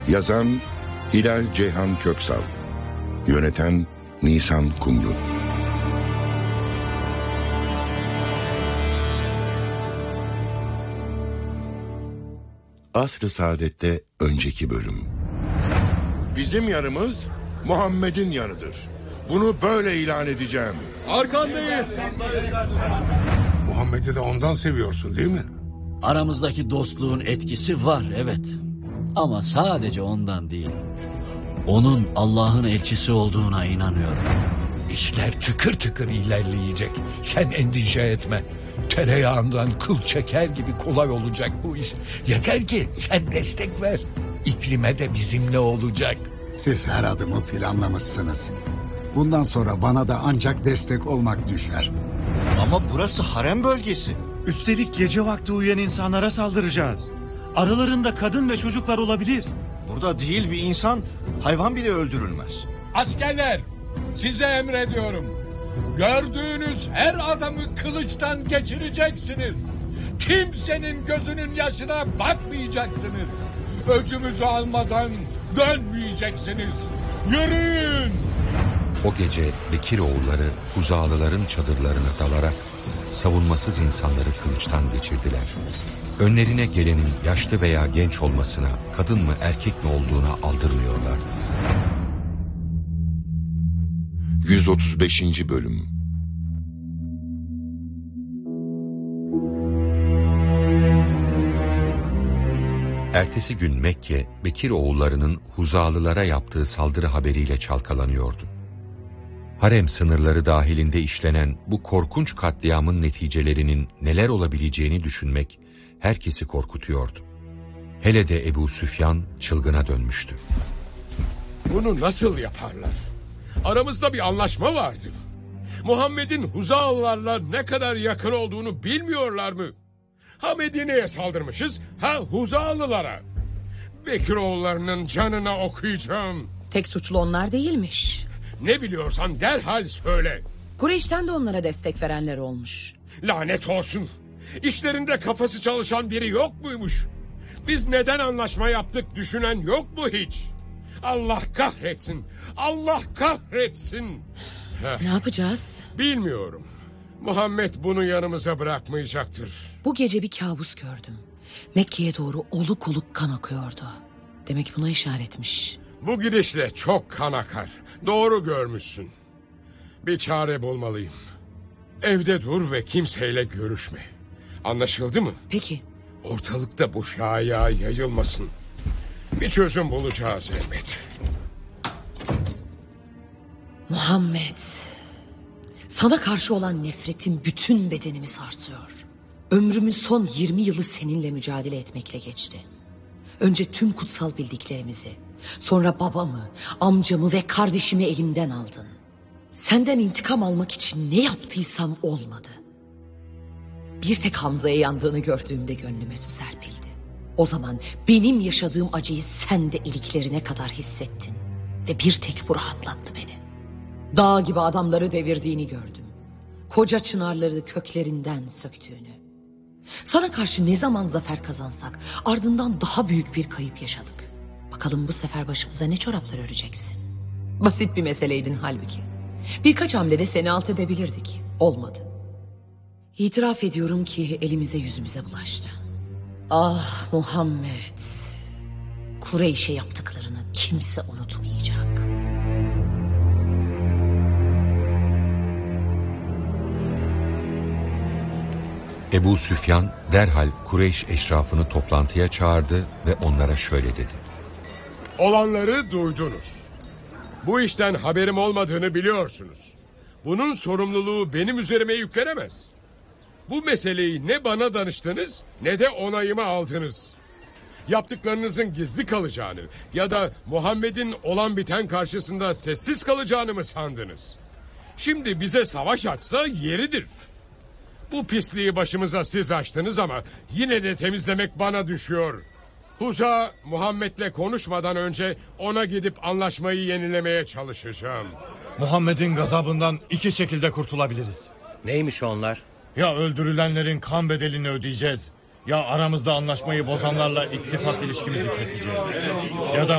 Yazan Hilal Ceyhan Köksal, yöneten Nisan Kumru. Asr-ı Saadet'te önceki bölüm. Bizim yanımız Muhammed'in yanıdır. Bunu böyle ilan edeceğim. Arkandayız. Muhammed'i de ondan seviyorsun değil mi? Aramızdaki dostluğun etkisi var, evet. Ama sadece ondan değil. Onun Allah'ın elçisi olduğuna inanıyorum. İşler tıkır tıkır ilerleyecek. Sen endişe etme. Tereyağından kıl çeker gibi kolay olacak bu iş. Yeter ki sen destek ver. İklime de bizimle olacak. Siz her adımı planlamışsınız. Bundan sonra bana da ancak destek olmak düşer. Ama burası harem bölgesi. Üstelik gece vakti uyuyan insanlara saldıracağız. Aralarında kadın ve çocuklar olabilir. Burada değil bir insan, hayvan bile öldürülmez. Askerler, size emrediyorum. Gördüğünüz her adamı kılıçtan geçireceksiniz. Kimsenin gözünün yaşına bakmayacaksınız. Öcümüzü almadan dönmeyeceksiniz. Yürüyün! O gece Bekiroğulları Huzalıların çadırlarına dalarak savunmasız insanları kılıçtan geçirdiler. Önlerine gelenin yaşlı veya genç olmasına, kadın mı erkek mi olduğuna aldırmıyorlar. 135. Bölüm. Ertesi gün Mekke, Bekiroğullarının Huzalılara yaptığı saldırı haberiyle çalkalanıyordu. Harem sınırları dahilinde işlenen bu korkunç katliamın neticelerinin neler olabileceğini düşünmek herkesi korkutuyordu. Hele de Ebu Süfyan çılgına dönmüştü. Bunu nasıl yaparlar? Aramızda bir anlaşma vardı. Muhammed'in Huzalılarla ne kadar yakın olduğunu bilmiyorlar mı? Ha Medine'ye saldırmışız, ha Huzalılara. Bekiroğullarının canına okuyacağım. Tek suçlu onlar değilmiş. Ne biliyorsan derhal söyle. Kureyş'ten de onlara destek verenler olmuş. Lanet olsun. İşlerinde kafası çalışan biri yok muymuş? Biz neden anlaşma yaptık düşünen yok mu hiç? Allah kahretsin. Allah kahretsin. Ne yapacağız? Bilmiyorum. Muhammed bunu yanımıza bırakmayacaktır. Bu gece bir kabus gördüm. Mekke'ye doğru oluk oluk kan akıyordu. Demek buna işaretmiş. Bu gidişle çok kan akar. Doğru görmüşsün. Bir çare bulmalıyım. Evde dur ve kimseyle görüşme. Anlaşıldı mı? Peki. Ortalıkta bu şaya yayılmasın. Bir çözüm bulacağız elbet. Muhammed, sana karşı olan nefretim bütün bedenimi sarsıyor. Ömrümün son 20 yılı seninle mücadele etmekle geçti. Önce tüm kutsal bildiklerimizi, sonra babamı, amcamı ve kardeşimi elimden aldın. Senden intikam almak için ne yaptıysam olmadı. Bir tek Hamza'ya yandığını gördüğümde gönlüme su serpildi. O zaman benim yaşadığım acıyı sen de iliklerine kadar hissettin. Ve bir tek bu rahatlattı beni. Dağ gibi adamları devirdiğini gördüm. Koca çınarları köklerinden söktüğünü. Sana karşı ne zaman zafer kazansak ardından daha büyük bir kayıp yaşadık. Bakalım bu sefer başımıza ne çoraplar öreceksin. Basit bir meseleydin halbuki. Birkaç hamlede seni alt edebilirdik. Olmadı. İtiraf ediyorum ki elimize yüzümüze bulaştı. Ah Muhammed. Kureyş'e yaptıklarını kimse unutmayacak. Ebu Süfyan derhal Kureyş eşrafını toplantıya çağırdı ve onlara şöyle dedi. Olanları duydunuz. Bu işten haberim olmadığını biliyorsunuz. Bunun sorumluluğu benim üzerime yüklenemez. Bu meseleyi ne bana danıştınız ne de onayımı aldınız. Yaptıklarınızın gizli kalacağını ya da Muhammed'in olan biten karşısında sessiz kalacağını mı sandınız? Şimdi bize savaş açsa yeridir. Bu pisliği başımıza siz açtınız ama yine de temizlemek bana düşüyor. Huza Muhammed'le konuşmadan önce ona gidip anlaşmayı yenilemeye çalışacağım. Muhammed'in gazabından iki şekilde kurtulabiliriz. Neymiş onlar? Ya öldürülenlerin kan bedelini ödeyeceğiz, ya aramızda anlaşmayı bozanlarla ittifak ilişkimizi keseceğiz. Ya da